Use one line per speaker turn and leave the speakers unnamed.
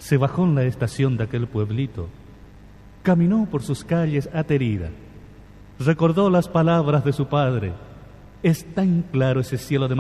Se bajó en la estación de aquel pueblito, caminó por sus calles aterida, recordó las palabras de su padre. Es tan claro ese cielo de